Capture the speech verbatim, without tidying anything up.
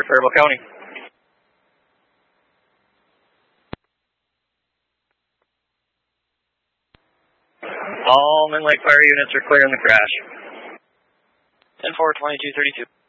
Faribault County. All Min Lake fire units are clear in the crash. ten four, twenty-two thirty-two.